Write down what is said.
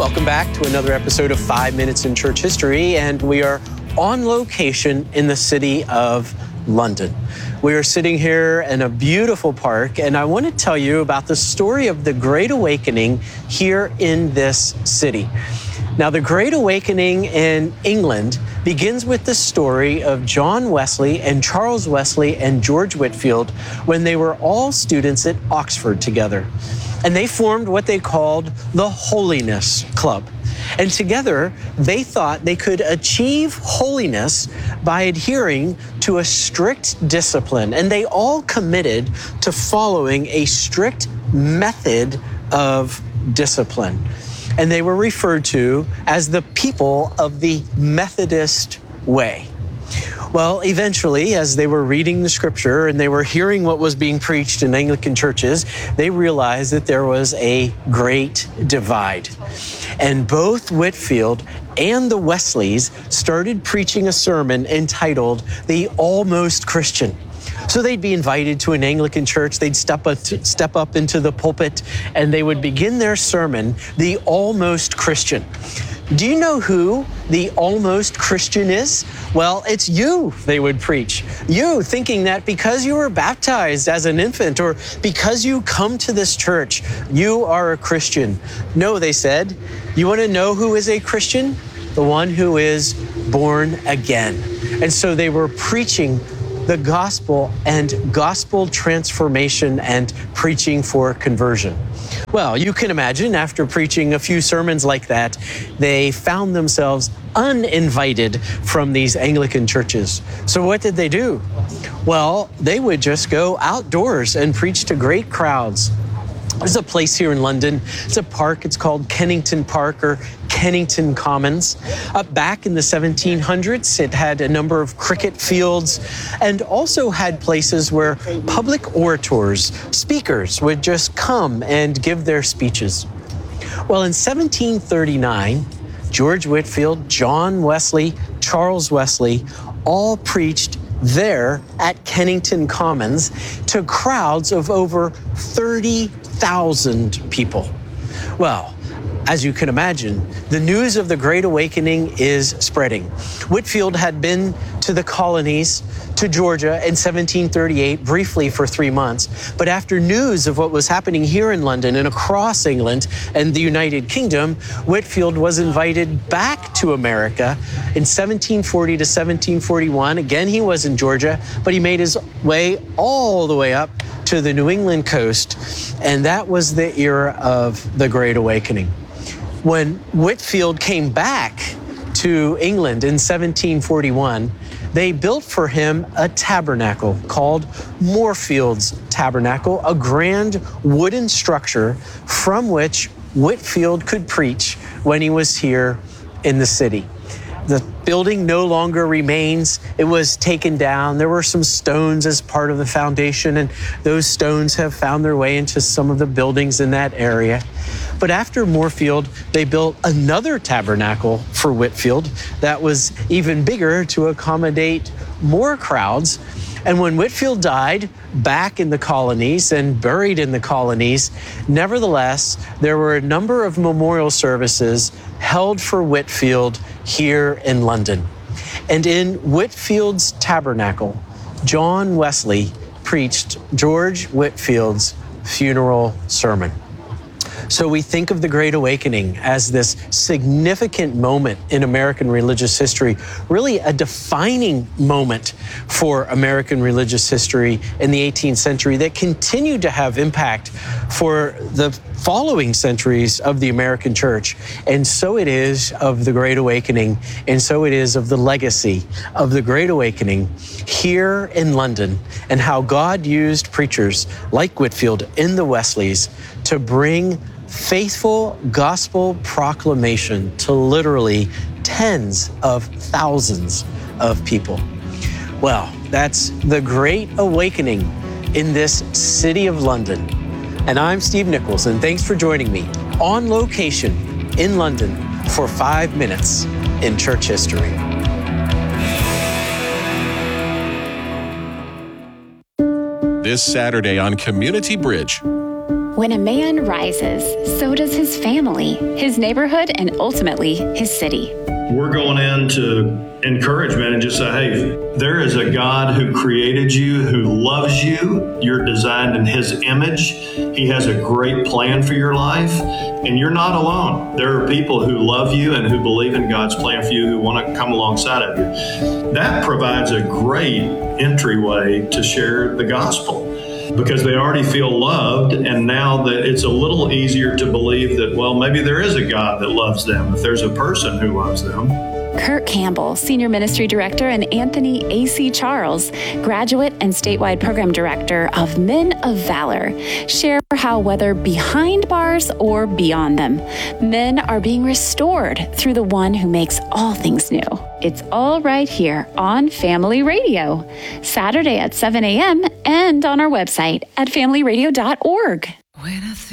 Welcome back to another episode of 5 Minutes in Church History, and we are on location in the city of London. We are sitting here in a beautiful park, and I want to tell you about the story of the Great Awakening here in this city. Now, the Great Awakening in England begins with the story of John Wesley and Charles Wesley and George Whitefield when they were all students at Oxford together. And they formed what they called the Holiness Club. And together, they thought they could achieve holiness by adhering to a strict discipline. And they all committed to following a strict method of discipline. And they were referred to as the people of the Methodist way. Well, eventually, as they were reading the scripture and they were hearing what was being preached in Anglican churches, they realized that there was a great divide. And both Whitefield and the Wesleys started preaching a sermon entitled The Almost Christian. So they'd be invited to an Anglican church, they'd step up into the pulpit, and they would begin their sermon, The Almost Christian. Do you know who the almost Christian is? Well, it's you, they would preach. You, thinking that because you were baptized as an infant or because you come to this church, you are a Christian. No, they said. You want to know who is a Christian? The one who is born again. And so they were preaching the gospel and gospel transformation and preaching for conversion. Well, you can imagine after preaching a few sermons like that, they found themselves uninvited from these Anglican churches. So what did they do? Well, they would just go outdoors and preach to great crowds. There's a place here in London, it's a park, it's called Kennington Park or Kennington Commons. Back in the 1700s, it had a number of cricket fields and also had places where public orators, speakers would just come and give their speeches. Well, in 1739, George Whitefield, John Wesley, Charles Wesley all preached there at Kennington Commons to crowds of over 30,000 people. Well, as you can imagine, the news of the Great Awakening is spreading. Whitefield had been to the colonies, to Georgia in 1738, briefly for 3 months. But after news of what was happening here in London and across England and the United Kingdom, Whitefield was invited back to America in 1740 to 1741. Again, he was in Georgia, but he made his way all the way up to the New England coast. And that was the era of the Great Awakening. When Whitefield came back to England in 1741, they built for him a tabernacle called Moorfields Tabernacle, a grand wooden structure from which Whitefield could preach when he was here in the city. The building no longer remains. It was taken down. There were some stones as part of the foundation, and those stones have found their way into some of the buildings in that area. But after Moorfield, they built another tabernacle for Whitefield that was even bigger to accommodate more crowds. And when Whitefield died back in the colonies and buried in the colonies, nevertheless, there were a number of memorial services held for Whitefield here in London. And in Whitefield's tabernacle, John Wesley preached George Whitefield's funeral sermon. So we think of the Great Awakening as this significant moment in American religious history, really a defining moment for American religious history in the 18th century that continued to have impact for the following centuries of the American church. And so it is of the Great Awakening, and so it is of the legacy of the Great Awakening here in London, and how God used preachers like Whitefield and the Wesleys to bring faithful gospel proclamation to literally tens of thousands of people. Well, that's the Great Awakening in this city of London. And I'm Steve Nichols, and thanks for joining me on location in London for 5 Minutes in Church History. This Saturday on Community Bridge, When a man rises, so does his family, his neighborhood, and ultimately his city. We're going into encouragement and just say, hey, there is a God who created you, who loves you. You're designed in His image. He has a great plan for your life, and you're not alone. There are people who love you and who believe in God's plan for you, who want to come alongside of you. That provides a great entryway to share the gospel, because they already feel loved, and now that it's a little easier to believe that, well, maybe there is a God that loves them if there's a person who loves them. Kurt Campbell, Senior Ministry Director, and Anthony A.C. Charles, Graduate and Statewide Program Director of Men of Valor, share how whether behind bars or beyond them, men are being restored through the one who makes all things new. It's all right here on Family Radio, Saturday at 7 a.m. and on our website at familyradio.org.